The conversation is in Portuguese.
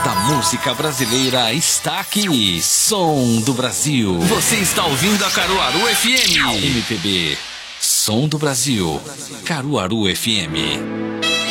da música brasileira está aqui. Som do Brasil. Você está ouvindo a Caruaru FM. MPB. Som do Brasil. Caruaru FM.